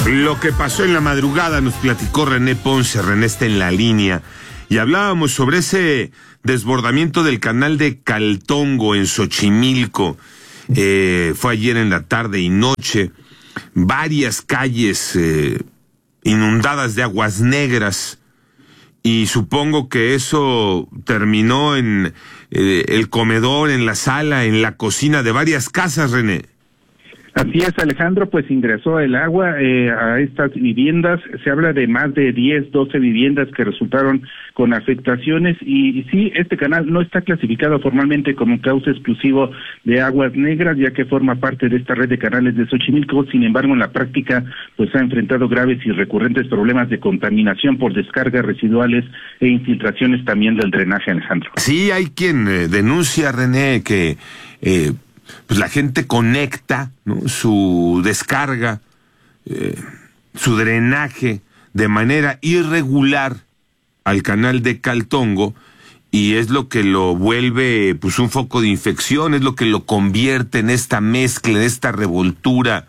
Lo que pasó en la madrugada nos platicó René Ponce. René está en la línea y hablábamos sobre ese desbordamiento del canal de Caltongo en Xochimilco. Fue ayer en la tarde y noche. Varias calles inundadas de aguas negras, y supongo que eso terminó en el comedor, en la sala, en la cocina de varias casas, René. Así es, Alejandro, pues ingresó el agua a estas viviendas. Se habla de más de 10, 12 viviendas que resultaron con afectaciones, y sí, este canal no está clasificado formalmente como un cauce exclusivo de aguas negras, ya que forma parte de esta red de canales de Xochimilco. Sin embargo, en la práctica, pues ha enfrentado graves y recurrentes problemas de contaminación por descargas residuales e infiltraciones también del drenaje, Alejandro. Sí, hay quien denuncia, René, que pues la gente conecta, ¿no?, su descarga, su drenaje de manera irregular al canal de Caltongo, y es lo que lo vuelve pues un foco de infección, es lo que lo convierte en esta mezcla, en esta revoltura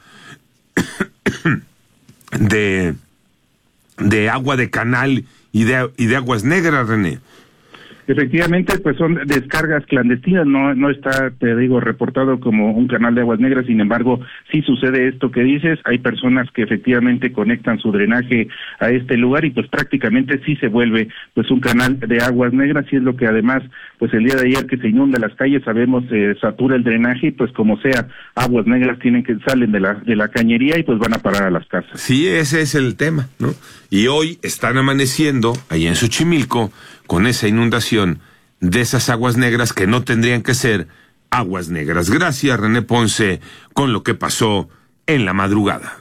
de agua de canal y de aguas negras, René. Efectivamente, pues son descargas clandestinas, no está, te digo, reportado como un canal de aguas negras. Sin embargo, sí sucede esto que dices. Hay personas que efectivamente conectan su drenaje a este lugar, y pues prácticamente sí se vuelve pues un canal de aguas negras, y es lo que además, pues el día de ayer que se inunda las calles, sabemos, satura el drenaje, y pues como sea, aguas negras salen de la cañería y pues van a parar a las casas. Sí, ese es el tema, ¿no? Y hoy están amaneciendo ahí en Xochimilco con esa inundación de esas aguas negras que no tendrían que ser aguas negras. Gracias, René Ponce, con lo que pasó en la madrugada.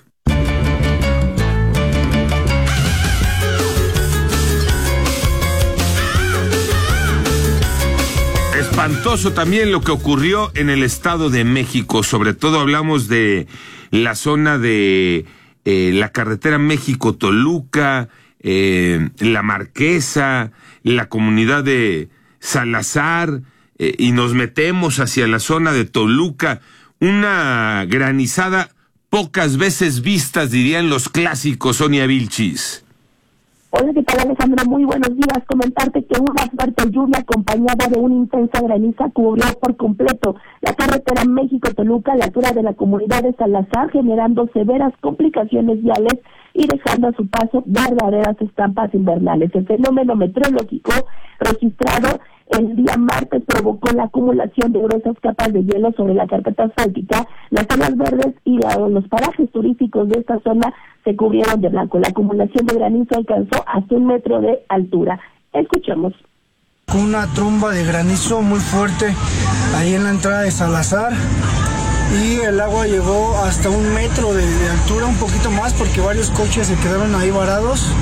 Espantoso también lo que ocurrió en el Estado de México. Sobre todo hablamos de la zona de la carretera México-Toluca, La Marquesa, la comunidad de Salazar, y nos metemos hacia la zona de Toluca. Una granizada pocas veces vistas, dirían los clásicos, Sonia Vilchis. Hola, ¿qué tal, Alejandro? Muy buenos días. Comentarte que una fuerte lluvia acompañada de una intensa graniza cubrió por completo la carretera México-Toluca a la altura de la comunidad de Salazar, generando severas complicaciones viales y dejando a su paso verdaderas estampas invernales. El fenómeno meteorológico registrado el día martes provocó la acumulación de gruesas capas de hielo sobre la carpeta asfáltica. Las zonas verdes y los parajes turísticos de esta zona se cubrieron de blanco. La acumulación de granizo alcanzó hasta 1 metro de altura. Escuchemos. Una tromba de granizo muy fuerte ahí en la entrada de Salazar, y el agua llegó hasta 1 metro de altura, un poquito más, porque varios coches se quedaron ahí varados.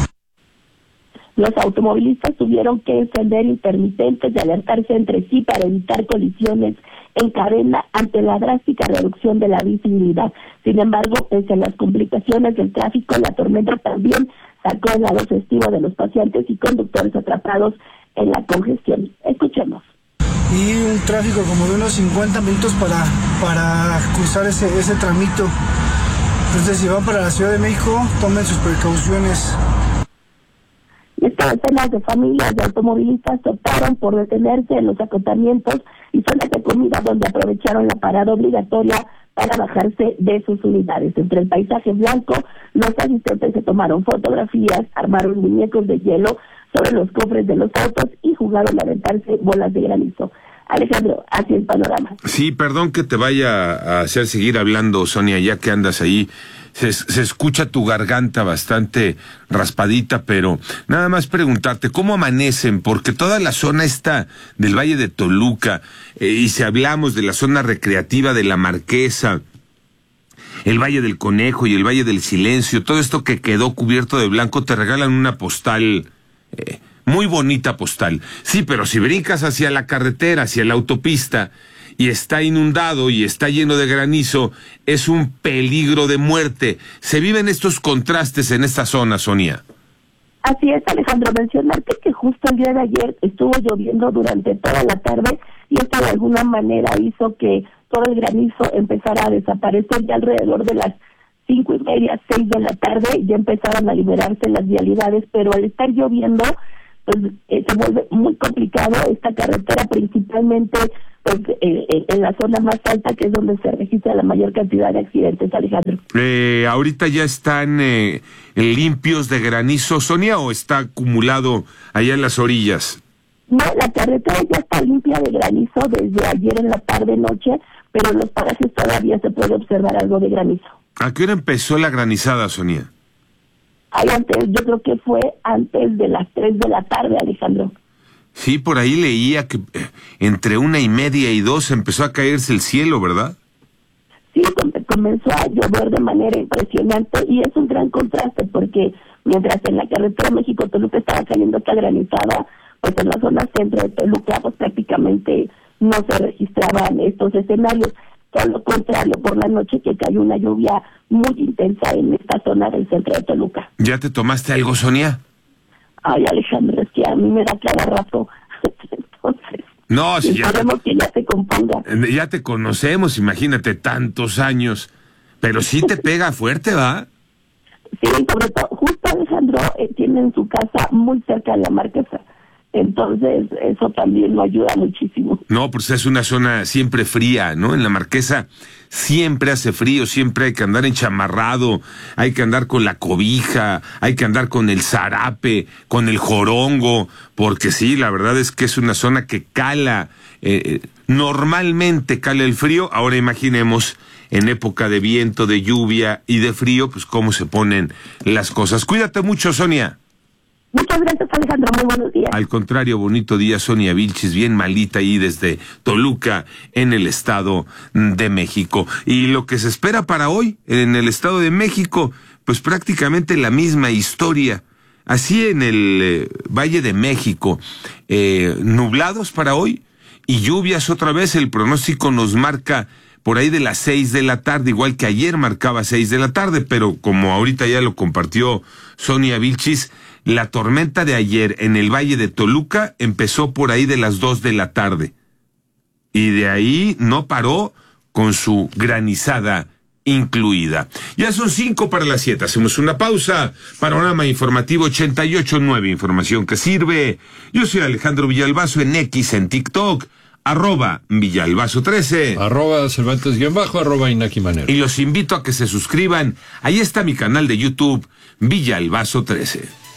Los automovilistas tuvieron que encender intermitentes y alertarse entre sí para evitar colisiones en cadena ante la drástica reducción de la visibilidad. Sin embargo, pese a las complicaciones del tráfico, la tormenta también sacó el lado festivo de los paseantes y conductores atrapados en la congestión. Escuchemos. Y un tráfico como de unos 50 minutos para cruzar ese tramito. Entonces, si van para la Ciudad de México, tomen sus precauciones. Estas decenas de familias de automovilistas optaron por detenerse en los acotamientos y zonas de comida, donde aprovecharon la parada obligatoria para bajarse de sus unidades. Entre el paisaje blanco, los asistentes se tomaron fotografías, armaron muñecos de hielo sobre los cofres de los autos y jugaron a aventarse bolas de granizo. Alejandro, así el panorama. Sí, perdón que te vaya a hacer seguir hablando, Sonia, ya que andas ahí. Se escucha tu garganta bastante raspadita, pero nada más preguntarte, ¿cómo amanecen? Porque toda la zona está del Valle de Toluca, y si hablamos de la zona recreativa de La Marquesa, el Valle del Conejo y el Valle del Silencio, todo esto que quedó cubierto de blanco, te regalan una postal, muy bonita postal. Sí, pero si brincas hacia la carretera, hacia la autopista, y está inundado y está lleno de granizo, es un peligro de muerte. Se viven estos contrastes en esta zona, Sonia. Así es, Alejandro. Mencionarte que justo el día de ayer estuvo lloviendo durante toda la tarde, y esto de alguna manera hizo que todo el granizo empezara a desaparecer ya alrededor de las 5:30, 6 de la tarde, ya empezaron a liberarse las vialidades, pero al estar lloviendo, pues se vuelve muy complicado esta carretera, principalmente pues en la zona más alta, que es donde se registra la mayor cantidad de accidentes, Alejandro. ¿Ahorita ya están limpios de granizo, Sonia, o está acumulado allá en las orillas? No, la carretera ya está limpia de granizo desde ayer en la tarde-noche, pero en los parajes todavía se puede observar algo de granizo. ¿A qué hora empezó la granizada, Sonia? Yo creo que fue antes de las 3 de la tarde, Alejandro. Sí, por ahí leía que entre 1:30 y 2 empezó a caerse el cielo, ¿verdad? Sí, comenzó a llover de manera impresionante y es un gran contraste porque mientras en la carretera México-Toluca estaba cayendo esta granizada, pues en la zona centro de Toluca pues prácticamente no se registraban estos escenarios. Todo lo contrario, por la noche que cayó una lluvia muy intensa en esta zona del centro de Toluca. ¿Ya te tomaste algo, Sonia? Ay, Alejandro, es que a mí me da cada rato. Entonces, no, si ya esperemos que ya se componga. Ya te conocemos, imagínate, tantos años. Pero sí te pega fuerte, ¿va? Sí, sobre todo, justo Alejandro tienen su casa muy cerca de la Marquesa. Entonces, eso también lo ayuda muchísimo. No, pues es una zona siempre fría, ¿no? En la Marquesa siempre hace frío, siempre hay que andar enchamarrado, hay que andar con la cobija, hay que andar con el zarape, con el jorongo, porque sí, la verdad es que es una zona que cala, normalmente cala el frío. Ahora imaginemos en época de viento, de lluvia y de frío, pues cómo se ponen las cosas. Cuídate mucho, Sonia. Muchas gracias, Alejandro. Muy buenos días. Al contrario, bonito día, Sonia Vilchis, bien malita ahí desde Toluca, en el Estado de México. Y lo que se espera para hoy, en el Estado de México, pues prácticamente la misma historia. Así en el Valle de México, nublados para hoy y lluvias otra vez. El pronóstico nos marca por ahí de las 6 de la tarde, igual que ayer marcaba 6 de la tarde, pero como ahorita ya lo compartió Sonia Vilchis, la tormenta de ayer en el Valle de Toluca empezó por ahí de las 2 de la tarde. Y de ahí no paró con su granizada incluida. Ya son 5 para las 7. Hacemos una pausa. Panorama informativo 88.9. Información que sirve. Yo soy Alejandro Villalbazo en X, en TikTok. @Villalbazo13. @Cervantes_, @Inaki Manero. Y los invito a que se suscriban. Ahí está mi canal de YouTube, Villalbazo13.